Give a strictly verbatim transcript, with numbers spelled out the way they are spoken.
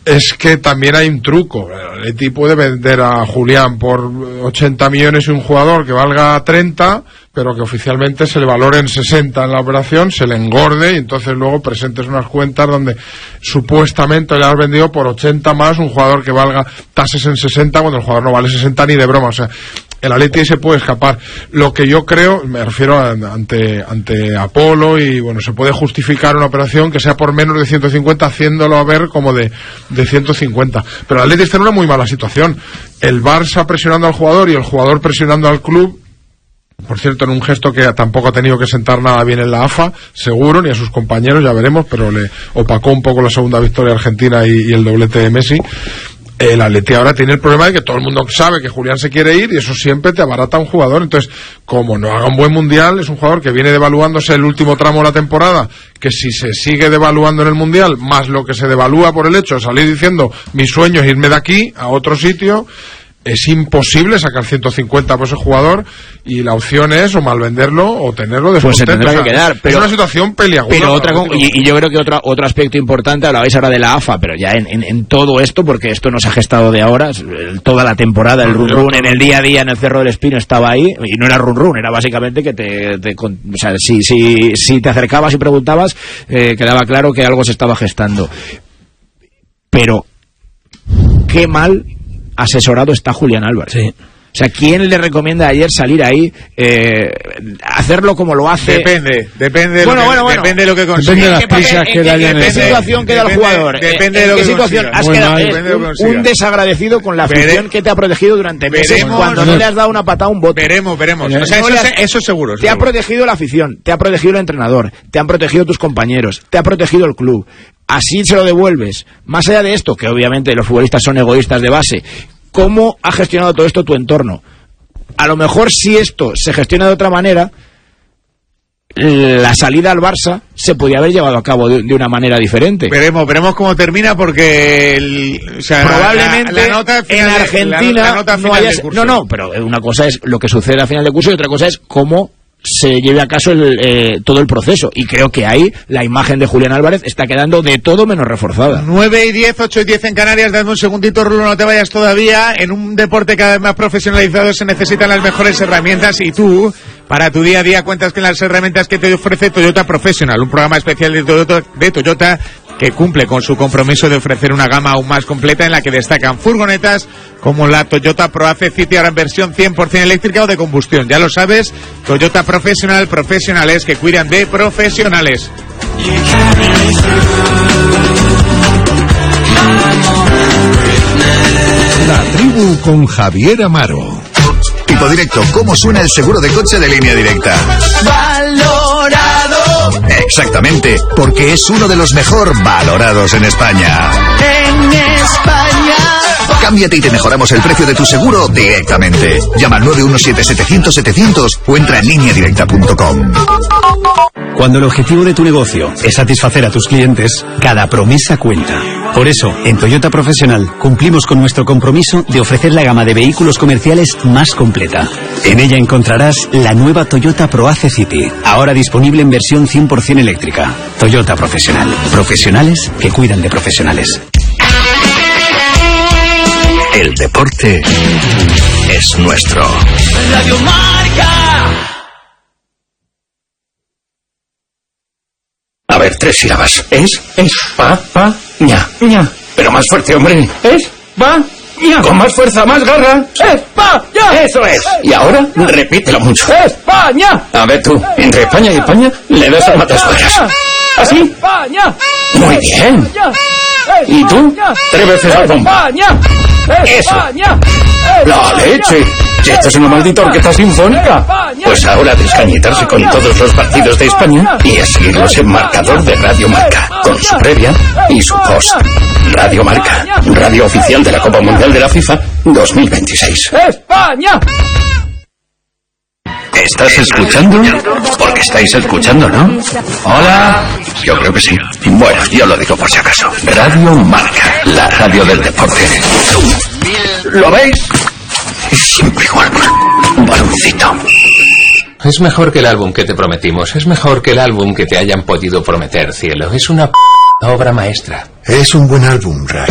es que también hay un truco. El Atleti puede vender a Julián por ochenta millones y un jugador que valga treinta, pero que oficialmente se le valore en sesenta en la operación, se le engorde y entonces luego presentes unas cuentas donde supuestamente le has vendido por ochenta más un jugador que valga tases en sesenta cuando el jugador no vale sesenta ni de broma. O sea, el Atleti se puede escapar. Lo que yo creo, me refiero a, ante ante Apolo, y bueno, se puede justificar una operación que sea por menos de ciento cincuenta haciéndolo a ver como de, de ciento cincuenta. Pero el Atleti está en una muy mala situación. El Barça presionando al jugador y el jugador presionando al club, por cierto, en un gesto que tampoco ha tenido que sentar nada bien en la A F A, seguro, ni a sus compañeros, ya veremos, pero le opacó un poco la segunda victoria argentina y, y el doblete de Messi. El Atleti ahora tiene el problema de que todo el mundo sabe que Julián se quiere ir y eso siempre te abarata a un jugador. Entonces, como no haga un buen mundial, es un jugador que viene devaluándose el último tramo de la temporada, que si se sigue devaluando en el mundial, más lo que se devalúa por el hecho de salir diciendo mi sueño es irme de aquí a otro sitio, es imposible sacar ciento cincuenta por ese jugador, y la opción es o mal venderlo o tenerlo de pues se tendrá que quedar, pero, es una situación peliaguda. Pero otra con, y, y yo creo que otro, otro aspecto importante, hablabais ahora de la A F A, pero ya en, en, en todo esto, porque esto no se ha gestado de ahora, toda la temporada, el run run en el día a día en el Cerro del Espino estaba ahí, y no era run run, era básicamente que te, te o sea, si, si, si te acercabas y preguntabas, eh, quedaba claro que algo se estaba gestando. Pero qué mal asesorado está Julián Álvarez. Sí. O sea, ¿quién le recomienda ayer salir ahí, eh, hacerlo como lo hace? Depende, depende, bueno, lo que, bueno, bueno. depende de lo que consiga. Depende de las prisas que haya en, en, en qué situación queda el jugador. Depende en, de lo en que qué situación consiga. has bueno, quedado. hay, Es un, un desagradecido con la afición Vere, que te ha protegido durante meses veremos, cuando no le has dado una patada a un bote. Veremos, veremos. O sea, no eso, has, es, eso seguro. Te seguro. ha protegido la afición, te ha protegido el entrenador, te han protegido tus compañeros, te ha protegido el club. Así se lo devuelves. Más allá de esto, que obviamente los futbolistas son egoístas de base, ¿cómo ha gestionado todo esto tu entorno? A lo mejor si esto se gestiona de otra manera, la salida al Barça se podría haber llevado a cabo de, de una manera diferente. Veremos, veremos cómo termina, porque el, o sea, probablemente la, la nota en Argentina de, la, la nota no haya, no, no, pero una cosa es lo que sucede a final de curso y otra cosa es cómo se lleve a caso el, eh, todo el proceso, y creo que ahí la imagen de Julián Álvarez está quedando de todo menos reforzada. nueve y diez, ocho y diez en Canarias. Dame un segundito, Rulo, no te vayas todavía. En un deporte cada vez más profesionalizado se necesitan las mejores herramientas, y tú, para tu día a día, cuentas con las herramientas que te ofrece Toyota Professional, un programa especial de Toyota, de Toyota que cumple con su compromiso de ofrecer una gama aún más completa, en la que destacan furgonetas como la Toyota ProAce City, ahora en versión cien por ciento eléctrica o de combustión. Ya lo sabes, Toyota Professional, profesionales que cuidan de profesionales. La tribu con Javier Amaro. Tipo directo, ¿cómo suena el seguro de coche de Línea Directa? Valorado. Exactamente, porque es uno de los mejor valorados en España. En España. Cámbiate y te mejoramos el precio de tu seguro directamente. Llama al nueve uno siete, setecientos, setecientos o entra en línea directa punto com. Cuando el objetivo de tu negocio es satisfacer a tus clientes, cada promesa cuenta. Por eso, en Toyota Professional cumplimos con nuestro compromiso de ofrecer la gama de vehículos comerciales más completa. En ella encontrarás la nueva Toyota ProAce City, ahora disponible en versión cien por ciento eléctrica. Toyota Professional. Profesionales que cuidan de profesionales. El deporte es nuestro. Radio Marca. A ver, tres sílabas. Es, es, pa, pa, ña, ña. Pero más fuerte, hombre. Es, pa, ña. Con más fuerza, más garra. España. Eso es. Y ahora, repítelo mucho. España. A ver tú, entre España y España, le das a matas fueras. ¿Así? España. Muy bien. ¿Y tú? Tres veces al bombo. Eso. La leche. Si esto es una maldita orquesta sinfónica. Pues ahora descañitarse con todos los partidos de España y a seguirlos en marcador de Radio Marca, con su previa y su post. Radio Marca, radio oficial de la Copa Mundial de la FIFA dos mil veintiséis. ¡España! ¿Estás escuchando? Porque estáis escuchando, ¿no? Hola. Yo creo que sí. Bueno, yo lo digo por si acaso. Radio Marca, la radio del deporte. ¿Lo veis? Es siempre igual. Un baloncito. Es mejor que el álbum que te prometimos. Es mejor que el álbum que te hayan podido prometer, cielo. Es una p... obra maestra. Es un buen álbum, Ray.